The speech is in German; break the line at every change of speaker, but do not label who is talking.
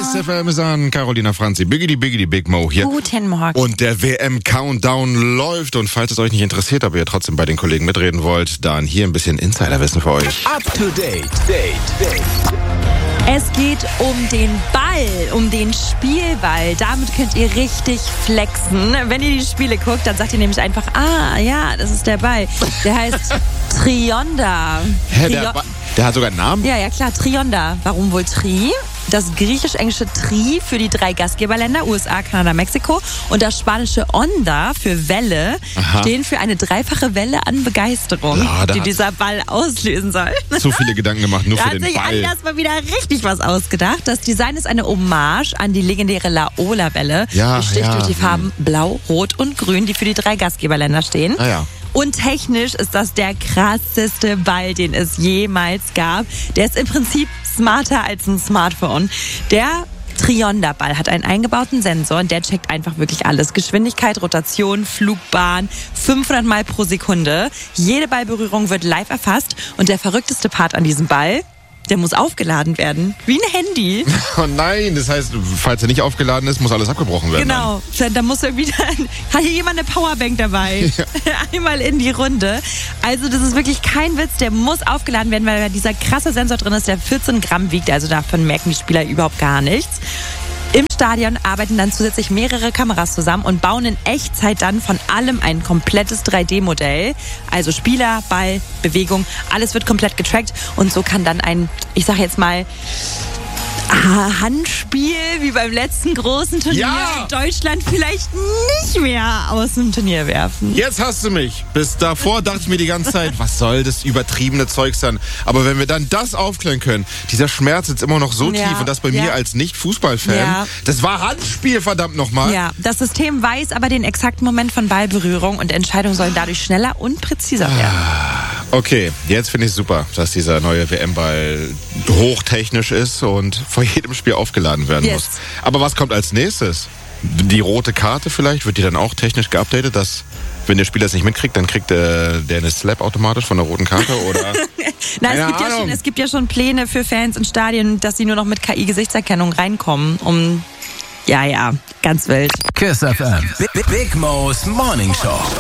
Kiss FM ist an. Carolina Franzi, Biggity Big Mo hier.
Guten Morgen.
Und der WM-Countdown läuft. Und falls es euch nicht interessiert, aber ihr trotzdem bei den Kollegen mitreden wollt, dann hier ein bisschen Insiderwissen für euch.
Up to date.
Es geht um den Ball, um den Spielball. Damit könnt ihr richtig flexen. Wenn ihr die Spiele guckt, dann sagt ihr nämlich einfach, ja, das ist der Ball. Der heißt Trionda.
Hä, der hat sogar einen Namen?
Ja, klar, Trionda. Warum wohl Tri? Das griechisch-englische Tri für die 3 Gastgeberländer, USA, Kanada, Mexiko, und das spanische Onda für Welle stehen für eine dreifache Welle an Begeisterung, die dieser Ball auslösen soll.
Zu viele Gedanken gemacht, nur für den Ball.
Da hat sich Anders mal wieder richtig was ausgedacht. Das Design ist eine Hommage an die legendäre Laola-Welle, besticht durch die Farben Blau, Rot und Grün, die für die 3 Gastgeberländer stehen. Und technisch ist das der krasseste Ball, den es jemals gab. Der ist im Prinzip smarter als ein Smartphone. Der Trionda-Ball hat einen eingebauten Sensor und der checkt einfach wirklich alles. Geschwindigkeit, Rotation, Flugbahn, 500 Mal pro Sekunde. Jede Ballberührung wird live erfasst und der verrückteste Part an diesem Ball, der muss aufgeladen werden. Wie ein Handy.
Oh nein, das heißt, falls er nicht aufgeladen ist, muss alles abgebrochen werden.
Genau. Da muss irgendwie hat hier jemand eine Powerbank dabei. Ja. Einmal in die Runde. Also das ist wirklich kein Witz. Der muss aufgeladen werden, weil da dieser krasse Sensor drin ist, der 14 Gramm wiegt. Also davon merken die Spieler überhaupt gar nichts. Im Stadion arbeiten dann zusätzlich mehrere Kameras zusammen und bauen in Echtzeit dann von allem ein komplettes 3D-Modell. Also Spieler, Ball, Bewegung, alles wird komplett getrackt und so kann dann ein, ich sag jetzt mal, Handspiel wie beim letzten großen Turnier Deutschland vielleicht nicht mehr aus dem Turnier werfen.
Jetzt hast du mich. Bis davor dachte ich mir die ganze Zeit, was soll das übertriebene Zeugs dann? Aber wenn wir dann das aufklären können, dieser Schmerz sitzt immer noch so tief und das bei mir als Nicht-Fußballfan. Das war Handspiel, verdammt nochmal.
Ja, das System weiß aber den exakten Moment von Ballberührung und Entscheidungen sollen dadurch schneller und präziser werden.
Okay, jetzt finde ich es super, dass dieser neue WM-Ball hochtechnisch ist und vor jedem Spiel aufgeladen werden muss. Aber was kommt als nächstes? Die rote Karte vielleicht? Wird die dann auch technisch geupdatet, dass, wenn der Spieler es nicht mitkriegt, dann kriegt der eine Slap automatisch von der roten Karte? Oder?
Nein, es gibt ja schon Pläne für Fans in Stadien, dass sie nur noch mit KI-Gesichtserkennung reinkommen, ganz wild.
Kiss FM. Big Mo's Morning Show.